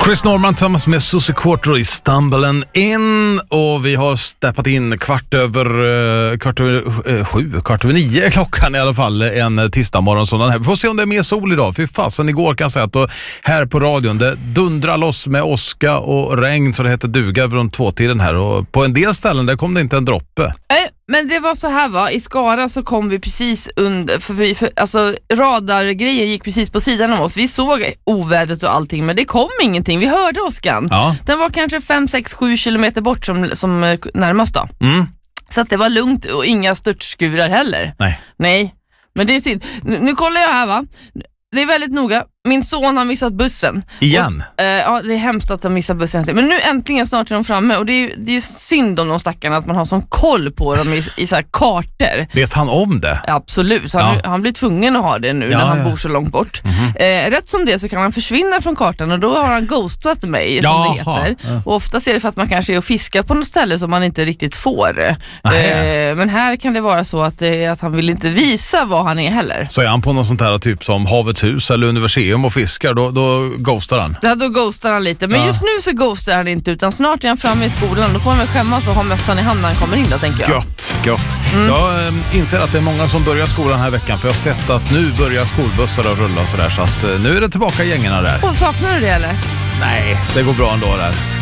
Chris Norman tillsammans med Susie Quarter i Stumblen In, och vi har steppat in kvart över 9 klockan i alla fall en tisdagmorgon sådan här. Vi får se om det är mer sol idag, för fasen igår kan jag säga att här på radion det dundrar loss med åska och regn så det heter duga runt 2-tiden här, och på en del ställen där kom det inte en droppe. Men det var så här, va? I Skara så kom vi precis under, alltså radargrejer gick precis på sidan av oss. Vi såg ovädret och allting, men det kom ingenting. Vi hörde åskan. Ja. Den var kanske 5-6-7 kilometer bort som närmast då. Så att det var lugnt och inga störtskurar heller. Nej. Men det är synd. Nu kollar jag här, va? Det är väldigt noga. Min son har missat bussen. Igen? Och, ja, det är hemskt att han missar bussen. Men nu äntligen snart är de framme. Och det är synd om de stackarna att man har sån koll på dem i så här kartor. Vet han om det? Absolut. Han blir tvungen att ha det nu när han bor så långt bort. Rätt som det så kan han försvinna från kartan. Och då har han ghostat mig, som det heter. Och ofta är det för att man kanske är och fiskar på något ställe som man inte riktigt får. Men här kan det vara så att han vill inte visa vad han är heller. Så är han på något sånt här typ som Havets hus eller Universium och fiskar, då ghostar han. Ja, då ghostar han lite. Men just nu så ghostar han inte, utan snart är han framme i skolan. Då får han väl skämmas och ha mössan i handen när han kommer in då, tänker jag. Gött. Jag inser att det är många som börjar skolan här veckan, för jag har sett att nu börjar skolbussar att rulla och sådär, så att nu är det tillbaka gängerna där. Och saknar du det eller? Nej, det går bra ändå där.